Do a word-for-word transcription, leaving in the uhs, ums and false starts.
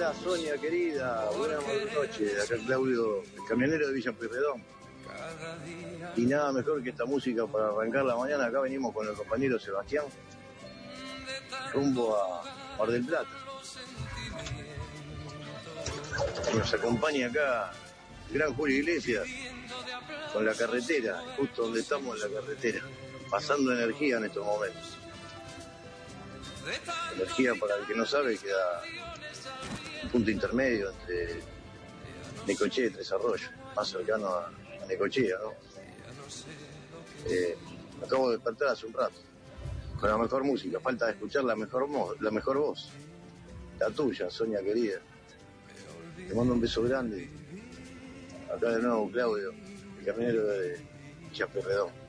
Hola Sonia querida, buenas noches, acá Claudio, el camionero de Villa Pueyrredón. Y nada mejor que esta música para arrancar la mañana. Acá venimos con el compañero Sebastián rumbo a Mar del Plata. Y nos acompaña acá el gran Julio Iglesias con la carretera, justo donde estamos en la carretera, pasando energía en estos momentos. Energía, para el que no sabe, queda un punto intermedio entre Necochea y Tres Arroyos, más cercano a, a Necochea, ¿no? Eh, me acabo de despertar hace un rato con la mejor música, falta escuchar la mejor, mo- la mejor voz, la tuya, Sonia querida. Te mando un beso grande. Acá de nuevo Claudio, el camionero de Villa Pueyrredón.